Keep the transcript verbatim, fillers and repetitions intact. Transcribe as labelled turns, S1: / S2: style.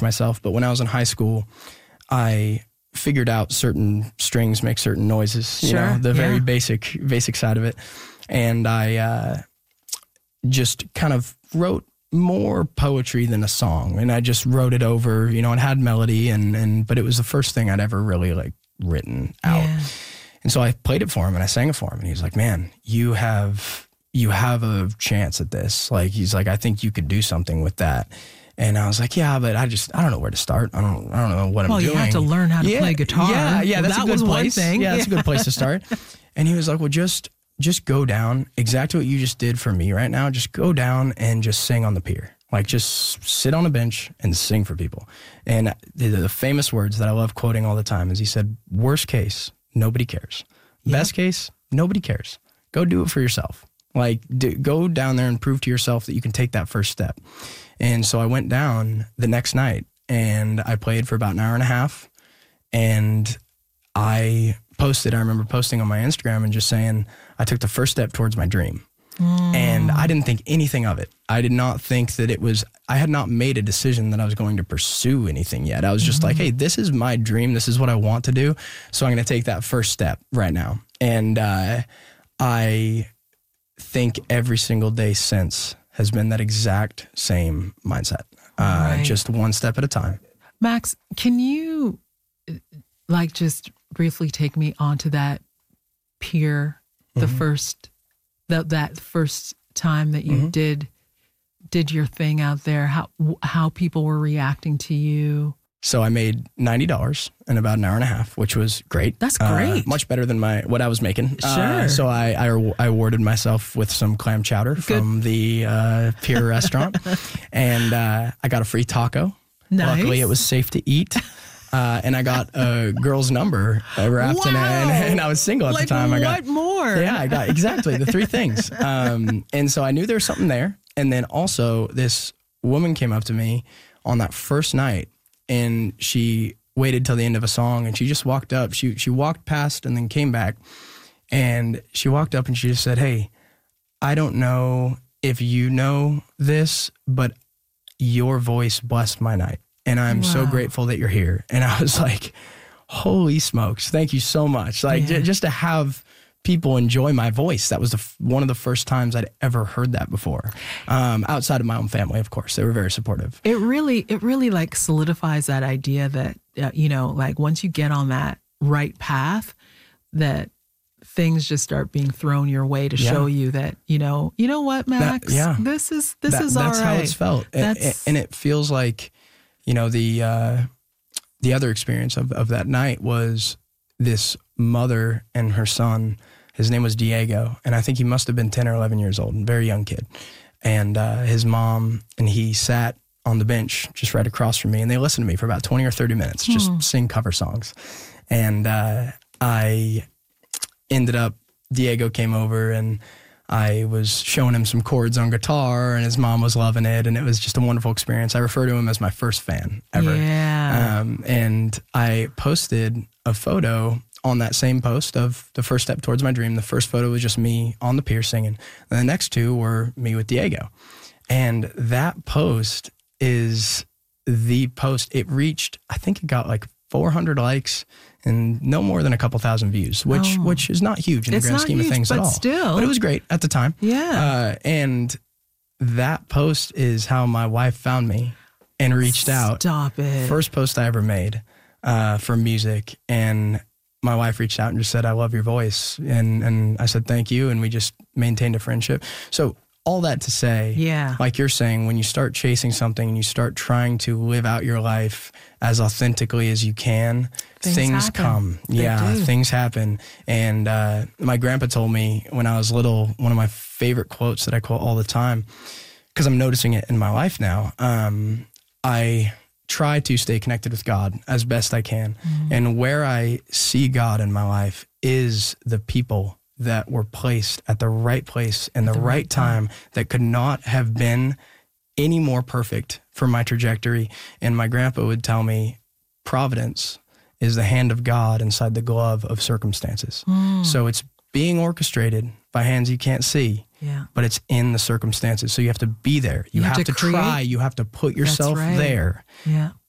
S1: teach myself. But when I was in high school, I figured out certain strings make certain noises, you
S2: sure,
S1: know, the
S2: yeah.
S1: very basic, basic side of it. And I uh, just kind of wrote more poetry than a song. And I just wrote it over, you know, it had melody and, and, but it was the first thing I'd ever really like written out.
S2: Yeah.
S1: And so I played it for him and I sang it for him. And he was like, man, you have, you have a chance at this. Like, he's like, I think you could do something with that. And I was like, yeah, but I just, I don't know where to start. I don't, I don't know what
S2: well,
S1: I'm doing.
S2: Well, you have to learn how to
S1: yeah,
S2: play guitar.
S1: Yeah, yeah,
S2: well,
S1: that's
S2: that
S1: a good
S2: was
S1: place.
S2: One thing.
S1: Yeah, that's
S2: yeah.
S1: a good place to start. And he was like, well, just, just go down exactly what you just did for me right now. Just go down and just sing on the pier. Like, just sit on a bench and sing for people. And the, the famous words that I love quoting all the time is he said, worst case, nobody cares. Yep. Best case, nobody cares. Go do it for yourself. Like, do, go down there and prove to yourself that you can take that first step. And so I went down the next night and I played for about an hour and a half. And I posted, I remember posting on my Instagram and just saying, I took the first step towards my dream. Mm. And I didn't think anything of it. I did not think that it was, I had not made a decision that I was going to pursue anything yet. I was just mm-hmm. like, hey, this is my dream. This is what I want to do. So I'm going to take that first step right now. And uh, I think every single day since has been that exact same mindset. Uh, right. Just one step at a time.
S2: Max, can you like just briefly take me onto that pier, the mm-hmm. first That that first time that you mm-hmm. did did your thing out there, how how people were reacting to you?
S1: So I made ninety dollars in about an hour and a half, which was great.
S2: That's great.
S1: Uh, much better than my what I was making.
S2: Sure.
S1: Uh, so I, I I awarded myself with some clam chowder Good. from the uh, pier restaurant, and uh, I got a free taco.
S2: Nice.
S1: Luckily, it was safe to eat. Uh, and I got a girl's number uh, wrapped
S2: wow.
S1: in it, and, and I was single at
S2: like
S1: the time. I
S2: what
S1: got
S2: more?
S1: Yeah, I got exactly the three things. Um, and so I knew there was something there. And then also this woman came up to me on that first night, and she waited till the end of a song, and she just walked up. She she walked past and then came back, and she walked up and she just said, "Hey, I don't know if you know this, but your voice blessed my night. And I'm wow. so grateful that you're here." And I was like, holy smokes, thank you so much. Like yeah. j- just to have people enjoy my voice. That was the f- one of the first times I'd ever heard that before. Um, outside of my own family, of course, they were very supportive.
S2: It really, it really like solidifies that idea that, uh, you know, like once you get on that right path, that things just start being thrown your way to yeah. show you that, you know, you know what, Max,
S1: that, yeah.
S2: this is, this
S1: that,
S2: is all right.
S1: That's how it's felt. That's... And, and it feels like, you know, the uh, the other experience of, of that night was this mother and her son. His name was Diego, and I think he must have been ten or eleven years old, a very young kid. And uh, his mom and he sat on the bench just right across from me, and they listened to me for about twenty or thirty minutes, just hmm. sing cover songs. And uh, I ended up, Diego came over, and I was showing him some chords on guitar, and his mom was loving it, and it was just a wonderful experience. I refer to him as my first fan ever.
S2: Yeah.
S1: Um, and I posted a photo on that same post of the first step towards my dream. The first photo was just me on the pier singing, and the next two were me with Diego. And that post is the post. It reached, I think it got like four hundred likes and no more than a couple thousand views, which oh. which is not huge in the
S2: it's
S1: grand scheme
S2: huge,
S1: of things
S2: but
S1: at all.
S2: Still.
S1: But it was great at the time.
S2: Yeah.
S1: Uh, and that post is how my wife found me and reached
S2: Stop
S1: out.
S2: Stop it.
S1: First post I ever made uh, for music. And my wife reached out and just said, "I love your voice." And, and I said, "Thank you." And we just maintained a friendship. So all that to say,
S2: yeah.
S1: like you're saying, when you start chasing something and you start trying to live out your life as authentically as you can, things, things come.
S2: They
S1: yeah,
S2: do.
S1: Things happen. And uh, my grandpa told me when I was little, one of my favorite quotes that I quote all the time, because I'm noticing it in my life now, um, I try to stay connected with God as best I can. Mm. And where I see God in my life is the people that were placed at the right place in the, the right, right time, time that could not have been any more perfect for my trajectory. And my grandpa would tell me, providence is the hand of God inside the glove of circumstances. Mm. So it's being orchestrated by hands you can't see,
S2: yeah.
S1: but it's in the circumstances. So you have to be there. You,
S2: you have,
S1: have,
S2: to,
S1: to try. You have to put yourself
S2: right.
S1: there.
S2: Yeah.